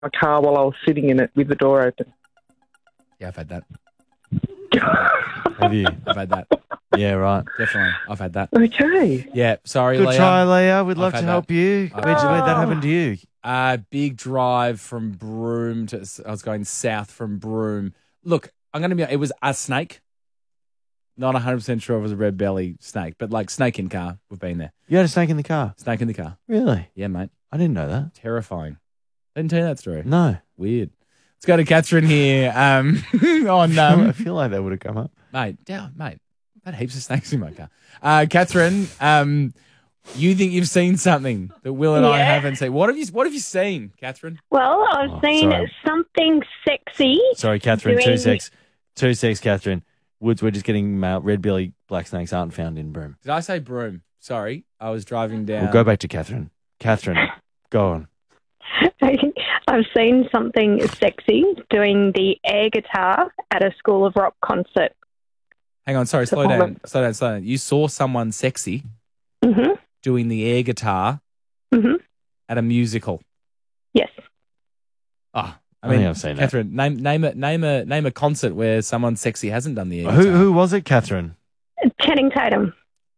my car while I was sitting in it with the door open. Yeah, I've had that. Have you? I've had that. Yeah, right. Definitely. I've had that. Okay. Yeah, sorry, Good Leah. try, Leah. We'd love I've to had help that. you. Where'd that happen to you? Big drive from Broome to. I was going south from Broome. Look, I'm going to be. It was a snake. Not 100% sure if it was a red belly snake, but like snake in car. We've been there. You had a snake in the car? Snake in the car. Really? Yeah, mate. I didn't know that. Terrifying. I didn't tell you that story. No. Weird. Let's go to Catherine here. On I feel like that would have come up. mate. I've had heaps of snakes in my car. Catherine, you think you've seen something that Will and I haven't seen? What have you seen, Catherine? Well, I've seen something sexy. Sorry, Catherine. doing- 2 secs, Catherine. Woods, we're just getting mail. Red belly black snakes aren't found in Broome. Did I say Broome? Sorry, I was driving down. We'll go back to Catherine. Catherine, go on. I've seen something sexy doing the air guitar at a School of Rock concert. Hang on, sorry, slow down. You saw someone sexy doing the air guitar at a musical. Yes. Oh, I think I've seen that. Catherine, name a concert where someone sexy hasn't done the air guitar. Who was it, Catherine? Channing Tatum.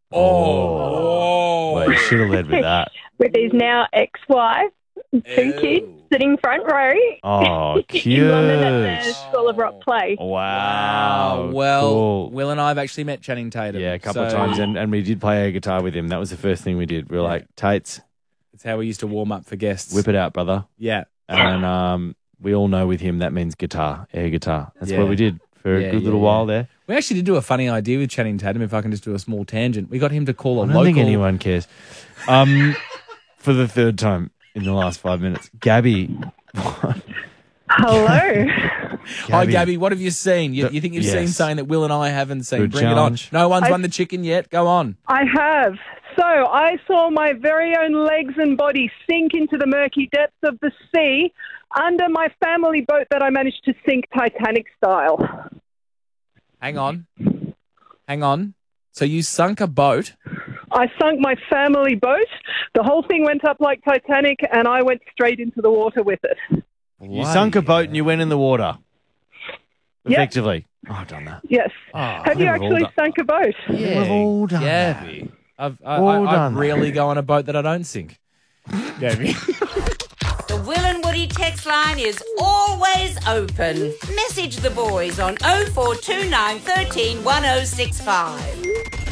Oh. Well, you should have led with that. With his now ex-wife, 2 kids sitting front row. Oh, cute. In London at the School of Rock play. Wow. Well, cool. Will and I have actually met Channing Tatum. Yeah, a couple of times, and we did play air guitar with him. That was the first thing we did. We were like, Tates. It's how we used to warm up for guests. Whip it out, brother. Yeah. And we all know with him that means guitar, air guitar. That's what we did for a good little while there. We actually did do a funny idea with Channing Tatum, if I can just do a small tangent. We got him to call a I local... don't think anyone cares. For the third time in the last 5 minutes. Gabby. Hello. Hi, Gabby. What have you seen? You think you've seen something that Will and I haven't seen? Good Bring challenge. it on. No one's won the chicken yet. Go on. I have. So I saw my very own legs and body sink into the murky depths of the sea under my family boat that I managed to sink Titanic style. Hang on. So you sunk a boat? I sunk my family boat. The whole thing went up like Titanic, and I went straight into the water with it. You sunk a boat and you went in the water. Yep. Effectively. Oh, I've done that. Yes. Oh, Have you actually sunk a boat? Yeah, We've all done Gabby. All I done rarely go on a boat that I don't sink. Gabby. The Will and Woody text line is always open. Message the boys on 0429 13 1065.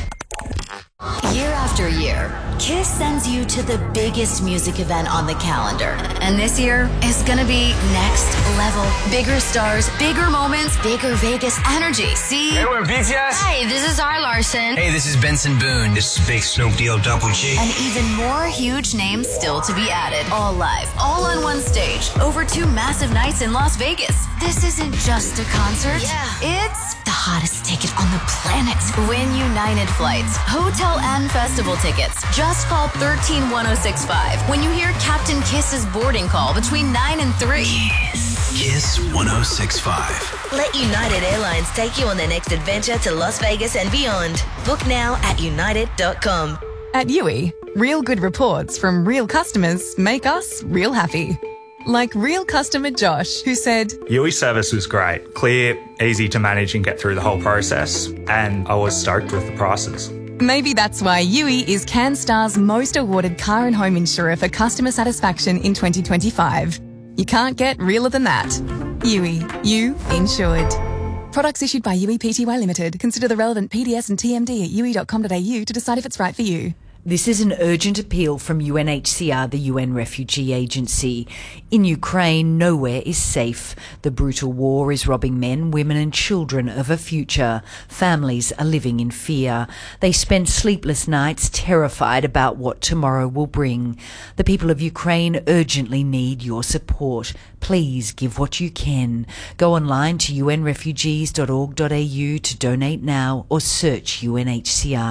Year after year, KISS sends you to the biggest music event on the calendar. And this year is gonna be next level. Bigger stars, bigger moments, bigger Vegas energy. See? Hey, we're BTS. Hey, this is R. Larson. Hey, this is Benson Boone. This is Big Snoop Deal Double G. And even more huge names still to be added. All live, all on one stage, over 2 massive nights in Las Vegas. This isn't just a concert. Yeah. It's the hottest ticket on the planet. Win United flights, hotel and festival tickets. Just call 131065 when you hear Captain Kiss's boarding call between 9 and 3. Kiss 1065. Let United Airlines take you on the next adventure to Las Vegas and beyond. Book now at united.com. At Yui, real good reports from real customers make us real happy. Like real customer Josh, who said, Yui service was great, clear, easy to manage and get through the whole process, and I was stoked with the prices. maybe that's why Yui is CanStar's most awarded car and home insurer for customer satisfaction in 2025. You can't get realer than that. Yui, you insured. Products issued by Yui Pty Limited. Consider the relevant PDS and TMD at yui.com.au to decide if it's right for you. This is an urgent appeal from UNHCR, the UN Refugee Agency. In Ukraine, nowhere is safe. The brutal war is robbing men, women and children of a future. Families are living in fear. They spend sleepless nights terrified about what tomorrow will bring. The people of Ukraine urgently need your support. Please give what you can. Go online to unrefugees.org.au to donate now or search UNHCR.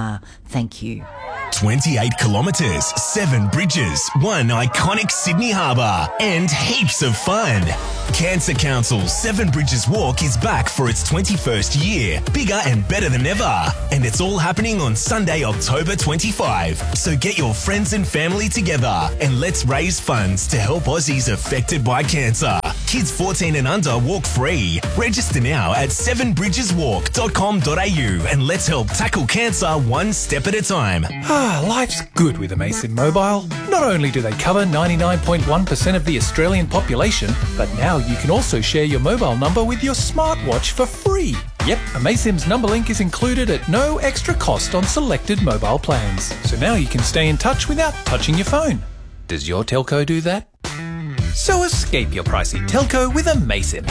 Thank you. 28 kilometres, 7 bridges, 1 iconic Sydney harbour, and heaps of fun. Cancer Council's 7 Bridges Walk is back for its 21st year, bigger and better than ever. And it's all happening on Sunday, October 25. So get your friends and family together and let's raise funds to help Aussies affected by cancer. Kids 14 and under walk free. Register now at 7bridgeswalk.com.au and let's help tackle cancer one step at a time. Life's good with Amaysim Mobile. Not only do they cover 99.1% of the Australian population, but now you can also share your mobile number with your smartwatch for free. Yep, Amaysim's number link is included at no extra cost on selected mobile plans. So now you can stay in touch without touching your phone. Does your telco do that? So escape your pricey telco with Amaysim.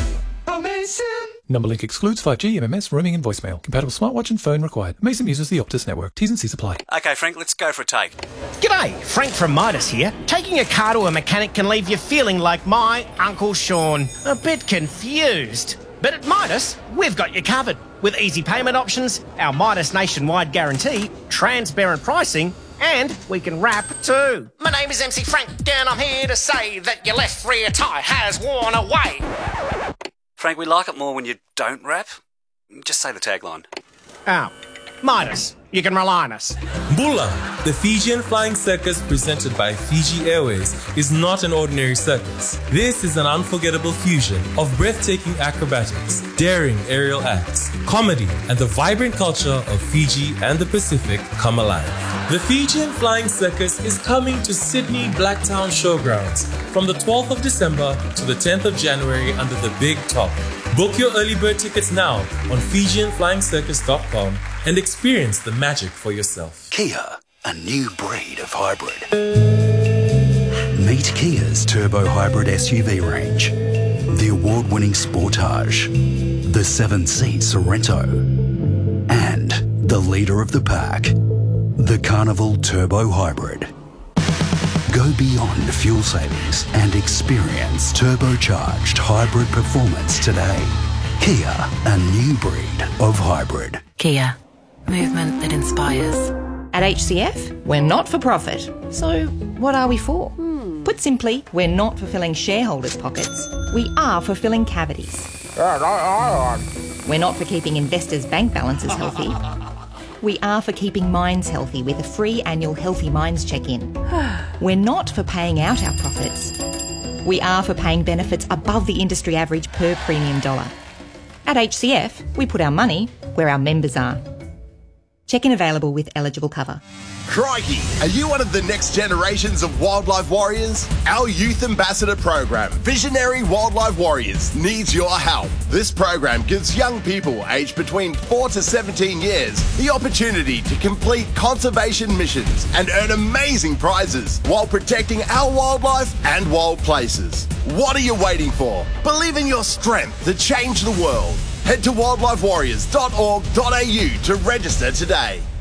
Number link excludes 5G, MMS, roaming and voicemail. Compatible smartwatch and phone required. Amaysim uses the Optus network. T's and C's apply. Okay, Frank, let's go for a take. G'day, Frank from Midas here. Taking a car to a mechanic can leave you feeling like my Uncle Sean. A bit confused. But at Midas, we've got you covered. With easy payment options, our Midas nationwide guarantee, transparent pricing, and we can wrap too. My name is MC Frank and I'm here to say that your left rear tyre has worn away. Frank, we like it more when you don't rap. Just say the tagline. Oh, Midas, you can rely on us. Bula, the Fijian Flying Circus presented by Fiji Airways, is not an ordinary circus. This is an unforgettable fusion of breathtaking acrobatics, daring aerial acts, comedy, and the vibrant culture of Fiji and the Pacific come alive. The Fijian Flying Circus is coming to Sydney Blacktown Showgrounds from the 12th of December to the 10th of January under the Big Top. Book your early bird tickets now on FijianFlyingCircus.com and experience the magic for yourself. Kia, a new breed of hybrid. Meet Kia's turbo hybrid SUV range. The award-winning Sportage, the 7-seat Sorento, and the leader of the pack, the Carnival Turbo Hybrid. Go beyond fuel savings and experience turbocharged hybrid performance today. Kia, a new breed of hybrid. Kia, movement that inspires. At HCF, we're not for profit. So what are we for? Put simply, we're not for filling shareholders' pockets. We are for filling cavities. We're not for keeping investors' bank balances healthy. We are for keeping minds healthy with a free annual Healthy Minds check-in. We're not for paying out our profits. We are for paying benefits above the industry average per premium dollar. At HCF, we put our money where our members are. Check-in available with eligible cover. Crikey, are you one of the next generations of wildlife warriors? Our youth ambassador program, Visionary Wildlife Warriors, needs your help. This program gives young people aged between 4 to 17 years the opportunity to complete conservation missions and earn amazing prizes while protecting our wildlife and wild places. What are you waiting for? Believe in your strength to change the world. Head to wildlifewarriors.org.au to register today.